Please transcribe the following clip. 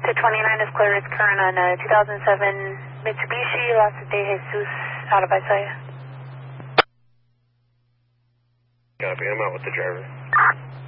To 29 is Clarice Curran on a 2007 Mitsubishi Las de Jesus out of Isaiah. Copy, I'm out with the driver.